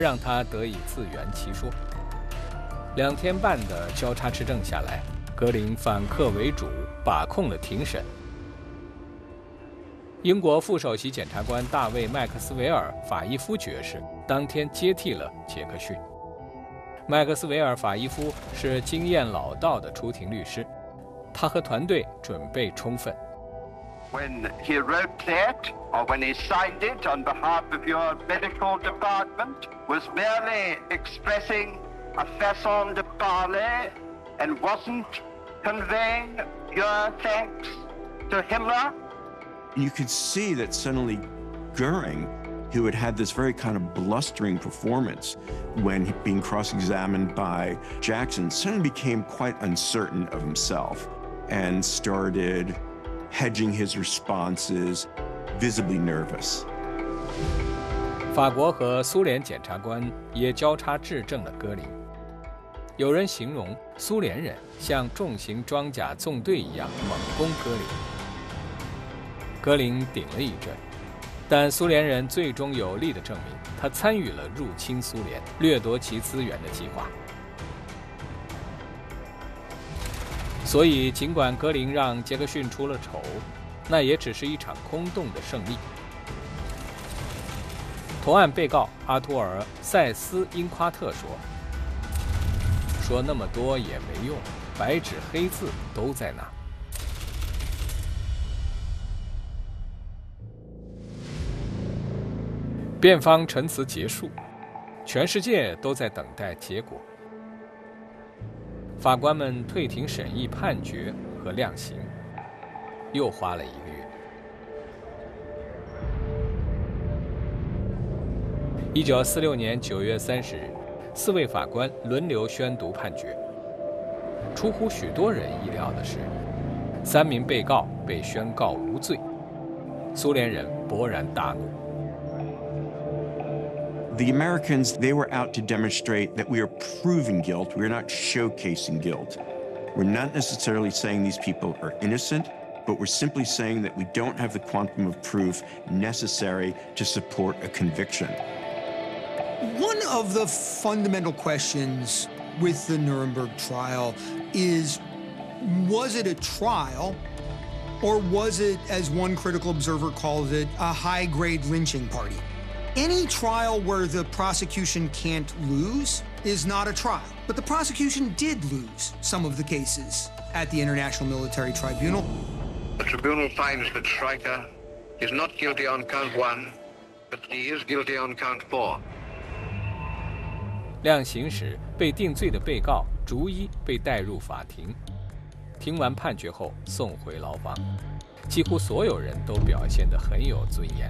让他得以自圆其说。2天半的交叉执政下来，格林反客为主，把控了庭审。英国副首席检察官大卫·麦克斯韦尔法伊夫爵士当天接替了杰克逊。麦克斯韦尔法伊夫是经验老道的出庭律师，他和团队准备充分。 When he wrote that, or when he signed it on behalf of your medical department, was merely expressing a façon de parler and wasn't conveying your thanks to Himmler? You could see that suddenly Goering, who had had this very kind of blustering performance when being cross-examined by Jackson, suddenly became quite uncertain of himself and started hedging his responses, visibly nervous. 法国和苏联检察官也交叉质证了格林。有人形容苏联人像重型装甲纵队一样猛攻格林。格林顶了一阵，但苏联人最终有力地证明他参与了入侵苏联、掠夺其资源的计划。所以，尽管格林让杰克逊出了丑，那也只是一场空洞的胜利。同案被告阿图尔·塞斯因夸特说那么多也没用，白纸黑字都在那。辩方陈词结束，全世界都在等待结果。法官们退庭审议判决和量刑，又花了1个月。1946年9月30日，4位法官轮流宣读判决。出乎许多人意料的是，3名被告被宣告无罪，苏联人勃然大怒。 The Americans, they were out to demonstrate that we are proving guilt. We are not showcasing guilt. We're not necessarily saying these people are innocent, but we're simply saying that we don't have the quantum of proof necessary to support a conviction. One of the fundamental questions with the Nuremberg trial is, was it a trial, or was it, as one critical observer calls it, a high-grade lynching party? Any trial where the prosecution can't lose is not a trial. But the prosecution did lose some of the cases at the International Military Tribunal. The tribunal finds that Streicher is not guilty on count 1, but he is guilty on count 4. 量刑时，被定罪的被告逐一被带入法庭，听完判决后送回牢房。几乎所有人都表现得很有尊严。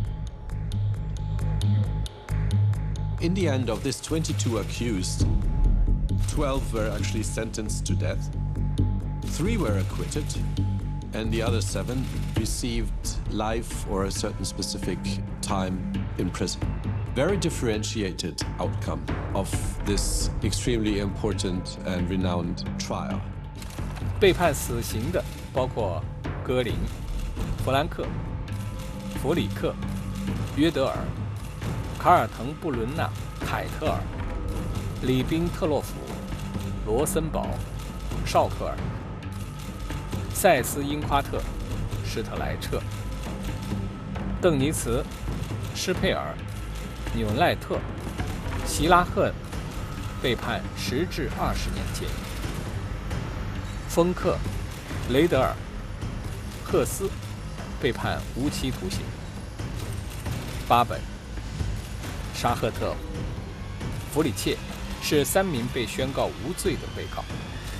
In the end of this 22 accused, 12 were actually sentenced to death, 3 were acquitted, and the other 7 received life or a certain specific time in prison. Very differentiated outcome of this extremely important and renowned trial. 被判死刑的包括戈林、弗兰克、弗里克、约德尔、卡尔滕布伦纳、凯特尔、里宾特洛甫、罗森堡、绍克尔、塞斯因夸特、施特莱彻、邓尼茨、施佩尔、纽赖特、希拉赫被判10至20年监狱。丰克、雷德尔、赫斯被判无期徒刑。巴本、沙赫特、弗里切是3名被宣告无罪的被告。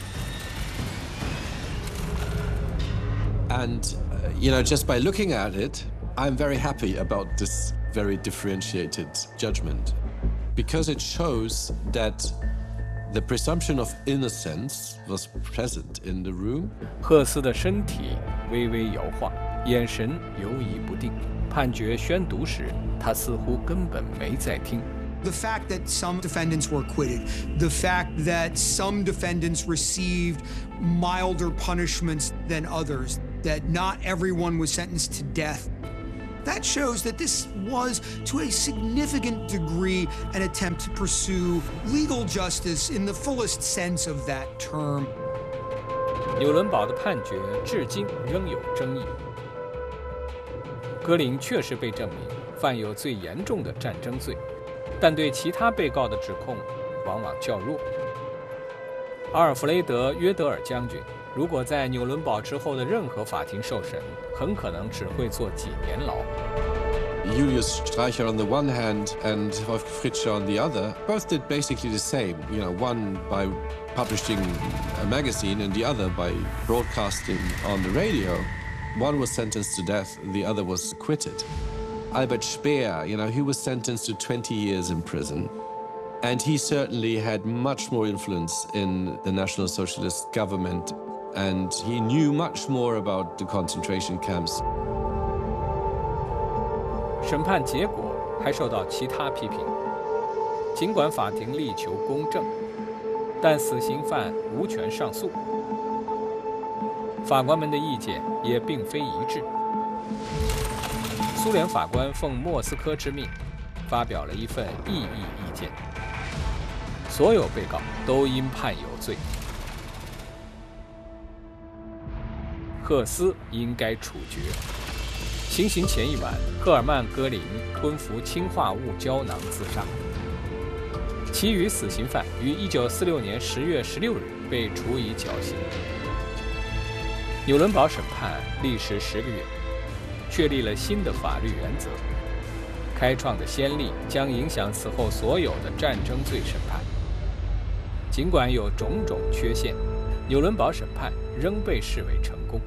And, just by looking at it, I'm very happy about this very differentiated judgment, because it shows that the presumption of innocence was present in the room. 赫斯的身体微微摇晃，眼神游移不定。判决宣读时，他似乎根本没在听。 The fact that some defendants were acquitted, the fact that some defendants received milder punishments than others, that not everyone was sentenced to death, That shows that this was, to a significant degree, an attempt to pursue legal justice in the fullest sense of that term. 纽伦堡的判决至今仍有争议。戈林确实被证明犯有最严重的战争罪，但对其他被告的指控往往较弱。阿尔弗雷德·约德尔将军如果在纽伦堡之后的任何法庭受审，很可能只会坐几年牢。 Julius Streicher on the one hand and Wolf Fritzsche on the other both did basically the same. One by publishing a magazine and the other by broadcasting on the radio. One was sentenced to death, the other was acquitted. Albert Speer, he was sentenced to 20 years in prison. And he certainly had much more influence in the National Socialist government, and he knew much more about the concentration camps. 审判结果还受到其他批评，尽管法庭力求公正，但死刑犯无权上诉。法官们的意见也并非一致。苏联法官奉莫斯科之命，发表了一份异议意见。所有被告都应判有罪，赫斯应该处决。行刑前一晚，赫尔曼·戈林吞服氰化物胶囊自杀。其余死刑犯于1946年10月16日被处以绞刑。纽伦堡审判历时10个月，确立了新的法律原则，开创的先例将影响此后所有的战争罪审判。尽管有种种缺陷，纽伦堡审判仍被视为成功。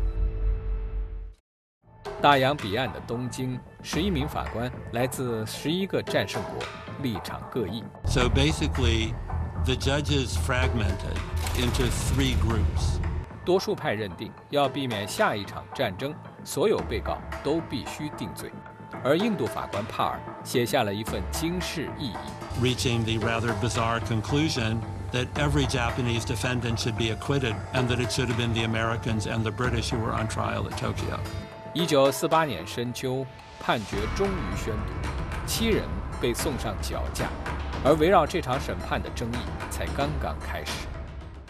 大洋彼岸的东京，11名法官来自11个战胜国，立场各异。 So basically, the judges fragmented into 3 groups. 多数派认定，要避免下一场战争，所有被告都必须定罪。而印度法官帕尔写下了一份惊世异议 reaching the rather bizarre conclusion that every Japanese defendant should be acquitted and that it should have been the Americans and the British who were on trial at Tokyo. 1948年深秋，判决终于宣读，7人被送上绞架，而围绕这场审判的争议才刚刚开始。